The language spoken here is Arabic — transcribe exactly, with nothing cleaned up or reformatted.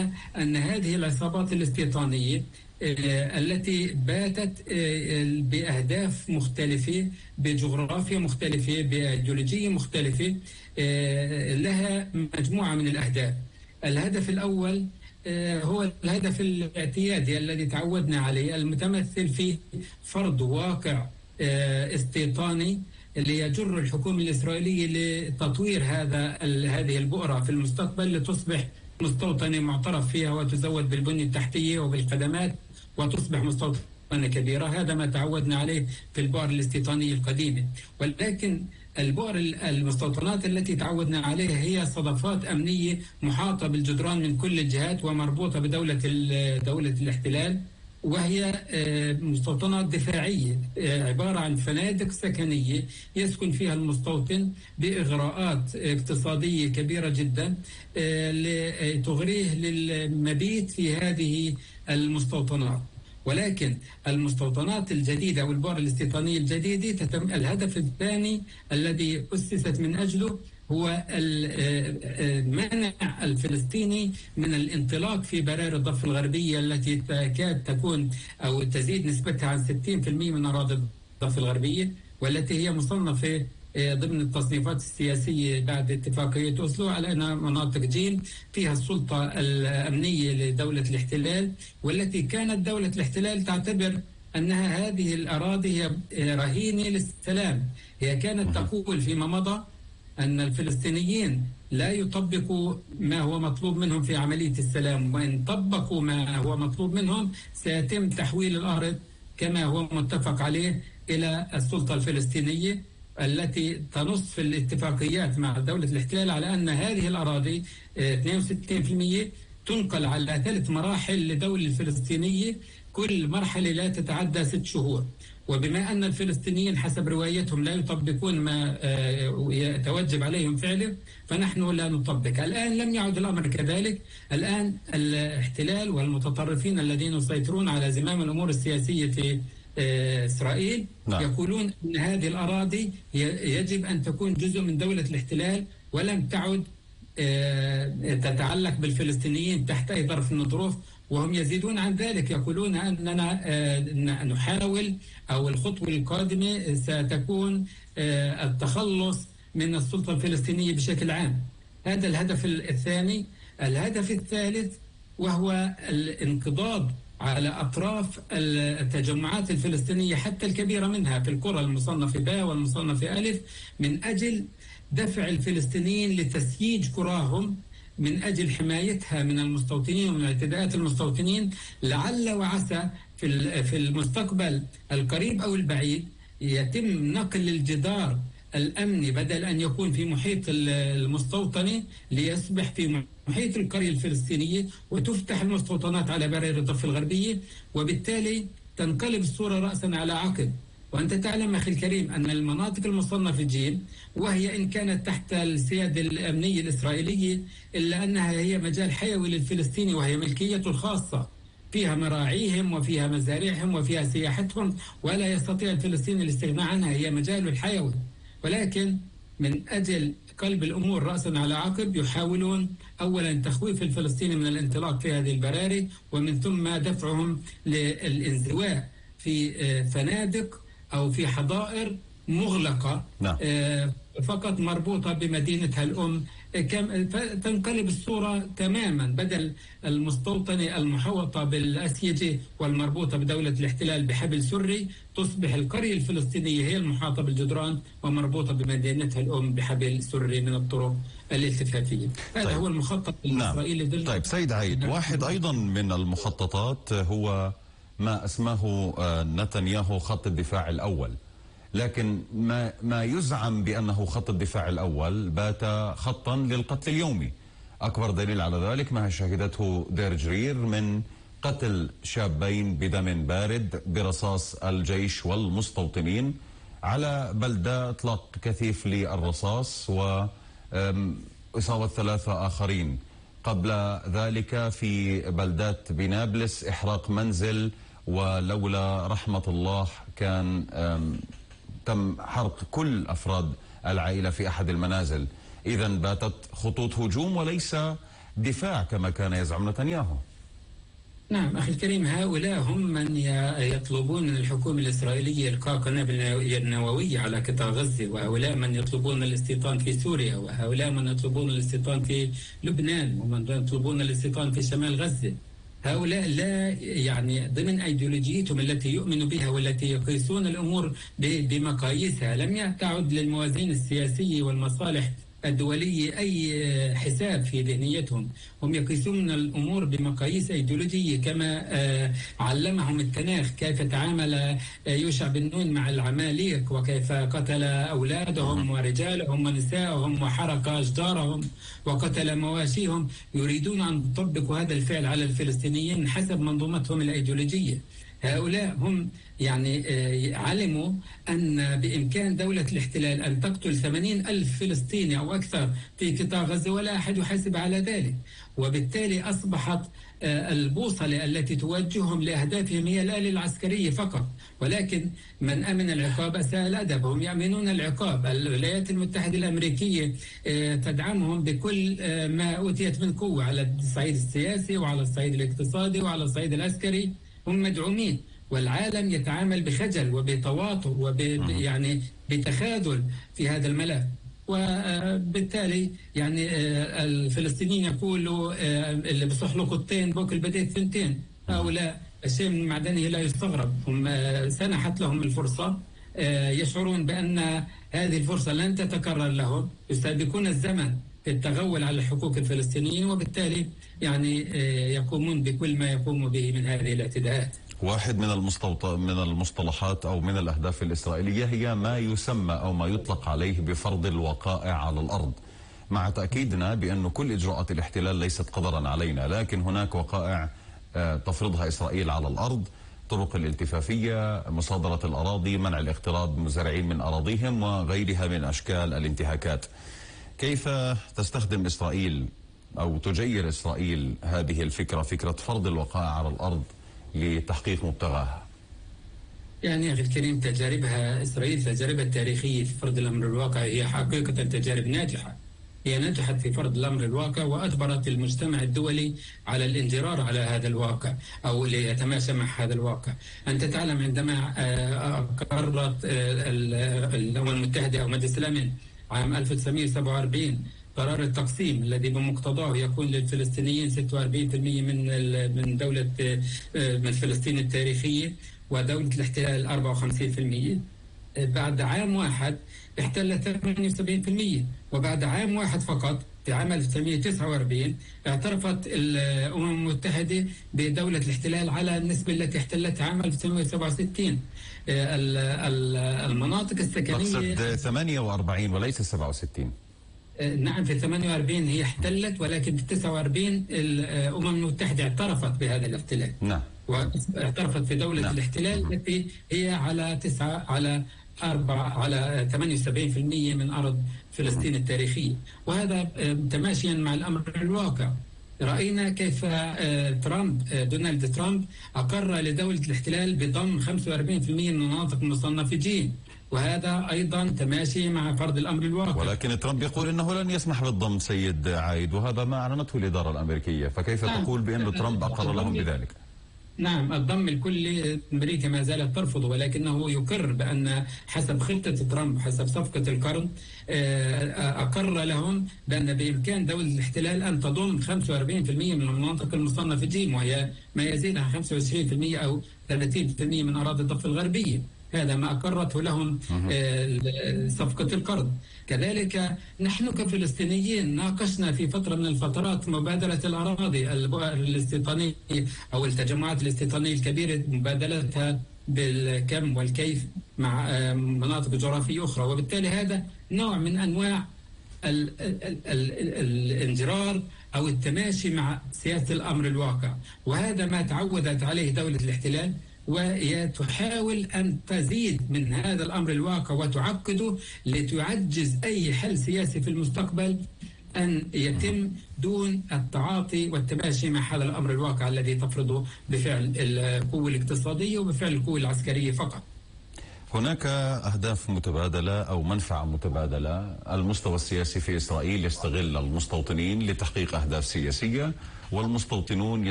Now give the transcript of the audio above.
رأينا أن هذه العصابات الاستيطانية التي باتت بأهداف مختلفة، بجغرافيا مختلفة، بأيديولوجية مختلفة، لها مجموعة من الأهداف. الهدف الأول هو الهدف الاعتيادي الذي تعودنا عليه، المتمثل في فرض واقع استيطاني ليجر الحكومة الإسرائيلية لتطوير هذا هذه البؤرة في المستقبل لتصبح مستوطنة معترف فيها وتزود بالبنية التحتية وبالخدمات وتصبح مستوطنة كبيرة. هذا ما تعودنا عليه في البؤر الاستيطانية القديمة. ولكن البؤر المستوطنات التي تعودنا عليها هي صدفات أمنية محاطة بالجدران من كل الجهات ومربوطة بدولة دولة الاحتلال، وهي مستوطنات دفاعية عبارة عن فنادق سكنية يسكن فيها المستوطن بإغراءات اقتصادية كبيرة جدا لتغريه للمبيت في هذه المستوطنات. ولكن المستوطنات الجديدة والبؤر الاستيطانية الجديدة تتم الهدف الثاني الذي أسست من أجله هو منع الفلسطيني من الانطلاق في براري الضفة الغربية التي تكاد تكون أو تزيد نسبتها عن ستين بالمئة من أراضي الضفة الغربية، والتي هي مصنفة ضمن التصنيفات السياسية بعد اتفاقية أوسلو على أنها مناطق جيم فيها السلطة الأمنية لدولة الاحتلال، والتي كانت دولة الاحتلال تعتبر أنها هذه الأراضي هي رهينة للسلام. هي كانت تقول فيما مضى أن الفلسطينيين لا يطبقوا ما هو مطلوب منهم في عملية السلام، وإن طبقوا ما هو مطلوب منهم سيتم تحويل الأرض كما هو متفق عليه إلى السلطة الفلسطينية التي تنص في الاتفاقيات مع دولة الاحتلال على أن هذه الأراضي اثنين وستين بالمئة تنقل على ثلاث مراحل لدولة الفلسطينية، كل مرحلة لا تتعدى ست شهور. وبما أن الفلسطينيين حسب روايتهم لا يطبقون ما يتوجب عليهم فعله فنحن لا نطبق. الآن لم يعد الأمر كذلك. الآن الاحتلال والمتطرفين الذين يسيطرون على زمام الأمور السياسية في إسرائيل نعم. يقولون أن هذه الأراضي يجب أن تكون جزء من دولة الاحتلال ولم تعد تتعلق بالفلسطينيين تحت أي ظرف من الظروف. وهم يزيدون عن ذلك يقولون أننا نحاول أو الخطوة القادمة ستكون التخلص من السلطة الفلسطينية بشكل عام. هذا الهدف الثاني. الهدف الثالث وهو الانقضاض على أطراف التجمعات الفلسطينية حتى الكبيرة منها في القرى المصنفة باء والمصنفة ألف، من أجل دفع الفلسطينيين لتسييج قراهم من أجل حمايتها من المستوطنين ومن اعتداءات المستوطنين، لعل وعسى في في المستقبل القريب أو البعيد يتم نقل الجدار الأمني بدل أن يكون في محيط المستوطنة ليصبح في محيط القرية الفلسطينية وتفتح المستوطنات على براري الضفة الغربية، وبالتالي تنقلب الصورة رأسا على عقب. وأنت تعلم أخي الكريم أن المناطق المصنفة جيم وهي إن كانت تحت السيادة الأمنية الإسرائيلية إلا أنها هي مجال حيوي للفلسطيني وهي ملكيته الخاصة، فيها مراعيهم وفيها مزارعهم وفيها سياحتهم ولا يستطيع الفلسطيني الاستغناء عنها، هي مجاله الحيوي. ولكن من أجل قلب الأمور رأسا على عقب يحاولون أولا تخويف الفلسطيني من الانطلاق في هذه البراري، ومن ثم دفعهم للانزواء في فنادق أو في حظائر مغلقة نعم. فقط مربوطة بمدينتها الأم، تنقلب الصورة تماما. بدل المستوطنة المحوطة بالأسيجة والمربوطة بدولة الاحتلال بحبل سري تصبح القرية الفلسطينية هي المحاطة بالجدران ومربوطة بمدينتها الأم بحبل سري من الطرق الالتفافية. هذا طيب. هو المخطط الإسرائيلي نعم. طيب سيد عيد، واحد أيضا من المخططات هو ما اسمه نتنياهو خط الدفاع الأول، لكن ما ما يزعم بأنه خط الدفاع الأول بات خطا للقتل اليومي. أكبر دليل على ذلك ما شهدته دير جرير من قتل شابين بدم بارد برصاص الجيش والمستوطنين على بلدة، اطلاق كثيف للرصاص وإصابة ثلاثة آخرين. قبل ذلك في بلدات بنابلس إحراق منزل، ولولا رحمة الله كان تم حرق كل أفراد العائلة في أحد المنازل. إذن باتت خطوط هجوم وليس دفاع كما كان يزعم نتنياهو. نعم أخي الكريم، هؤلاء هم من يطلبون من الحكومة الإسرائيلية إلقاء قنابل نووية على قطاع غزة، وهؤلاء من يطلبون الاستيطان في سوريا، وهؤلاء من يطلبون الاستيطان في لبنان، ومن يطلبون الاستيطان في شمال غزة. هؤلاء لا يعني ضمن أيديولوجيتهم التي يؤمنوا بها والتي يقيسون الأمور بمقاييسها، لم تعد للموازين السياسية والمصالح الدولية أي حساب في ذهنيتهم. هم يقيسون الأمور بمقاييس أيديولوجية، كما علمهم التناخ كيف تعامل يوشع بن نون مع العماليق، وكيف قتل أولادهم ورجالهم ونسائهم وحرق أشجارهم وقتل مواشيهم. يريدون أن يطبقوا هذا الفعل على الفلسطينيين حسب منظومتهم الأيديولوجية. هؤلاء هم يعني علموا أن بإمكان دولة الاحتلال أن تقتل ثمانين ألف فلسطيني أو أكثر في قطاع غزة ولا أحد يحاسب على ذلك، وبالتالي أصبحت البوصلة التي توجههم لأهدافهم هي الآلة العسكرية فقط. ولكن من أمن العقاب أساء الأدب، هم يأمنون العقاب. الولايات المتحدة الأمريكية تدعمهم بكل ما أوتيت من قوة على الصعيد السياسي وعلى الصعيد الاقتصادي وعلى الصعيد العسكري، هم مدعومين. والعالم يتعامل بخجل وبتواطؤ وب يعني بتخاذل في هذا الملف، وبالتالي يعني الفلسطينيين يقولوا اللي بصح له قطين بوكل بديت ثنتين. هؤلاء الشيء من معدنه لا يستغرب، هم سنحت لهم الفرصة، يشعرون بأن هذه الفرصة لن تتكرر لهم، يستهلكون الزمن في التغول على حقوق الفلسطينيين، وبالتالي يعني يقومون بكل ما يقوم به من هذه الاعتداءات. واحد من من المصطلحات أو من الأهداف الإسرائيلية هي ما يسمى أو ما يطلق عليه بفرض الوقائع على الأرض، مع تأكيدنا بأن كل إجراءات الاحتلال ليست قدرا علينا، لكن هناك وقائع تفرضها إسرائيل على الأرض: طرق الالتفافية، مصادرة الأراضي، منع الاقتراب مزارعين من أراضيهم، وغيرها من أشكال الانتهاكات. كيف تستخدم إسرائيل أو تجير إسرائيل هذه الفكرة، فكرة فرض الوقائع على الأرض، لتحقيق مبتغاها؟ يعني أخي الكريم، تجاربها إسرائيل تجاربها التاريخية في فرض الأمر الواقع هي حقيقة تجارب ناجحة. هي نجحت في فرض الأمر الواقع وأجبرت المجتمع الدولي على الانجرار على هذا الواقع أو ليتماشى مع هذا الواقع. أنت تعلم عندما قررت الأمم المتحدة أو مجلس الأمن عام ألف وتسعمائة وسبعة وأربعين قرار التقسيم الذي بمقتضاه يكون للفلسطينيين ستة وأربعين بالمئة من من دولة من فلسطين التاريخية، ودولة الاحتلال أربعة وخمسين بالمئة. بعد عام واحد احتلت ثمانية وسبعين بالمئة، وبعد عام واحد فقط في عام ألف وتسعمائة وتسعة وأربعين اعترفت الأمم المتحدة بدولة الاحتلال على النسبة التي احتلتها عام ألف وتسعمائة وسبعة وستين. المناطق السكنية تقصد ثمانية وأربعين وليس سبعة وستين؟ نعم، في ثمانية وأربعين هي احتلت، ولكن في تسعة وأربعين الأمم المتحدة اعترفت بهذا الاحتلال. نعم. واعترفت في دولة نعم. الاحتلال التي هي على تسعة على أربعة على ثمانية وسبعين بالمئة من أرض فلسطين التاريخية، وهذا تماشيا مع الأمر الواقع. رأينا كيف ترامب دونالد ترامب أقر لدولة الاحتلال بضم خمسة وأربعين بالمئة من مناطق المصنفة جيم، وهذا أيضا تماشي مع فرض الأمر الواقع. ولكن ترامب يقول أنه لن يسمح بالضم سيد عايد، وهذا ما أعلنته الإدارة الأمريكية، فكيف نعم. تقول بأن ترامب أقر لهم بذلك؟ نعم، الضم الكلي أمريكا ما زالت ترفضه، ولكنه يقر بأن حسب خطة ترامب، حسب صفقة القرن، أقر لهم بأن بإمكان دولة الاحتلال أن تضم خمسة وأربعين بالمئة من المناطق المصنفة جيم، وهي ما يزيد عن خمسة وعشرين بالمئة أو ثلاثين بالمئة من أراضي الضفة الغربية. هذا ما أقرته لهم صفقة القرن. كذلك نحن كفلسطينيين ناقشنا في فترة من الفترات مبادلة الأراضي الاستيطانية أو التجمعات الاستيطانية الكبيرة، مبادلتها بالكم والكيف مع مناطق جغرافية أخرى، وبالتالي هذا نوع من أنواع ال ال ال الانجرار أو التماشي مع سياسة الأمر الواقع، وهذا ما تعودت عليه دولة الاحتلال، وهي تحاول أن تزيد من هذا الأمر الواقع وتعقده لتعجز أي حل سياسي في المستقبل أن يتم دون التعاطي والتماشي مع هذا الأمر الواقع الذي تفرضه بفعل القوة الاقتصادية وبفعل القوة العسكرية فقط. هناك أهداف متبادلة أو منفعة متبادلة. المستوى السياسي في إسرائيل يستغل المستوطنين لتحقيق أهداف سياسية، والمستوطنون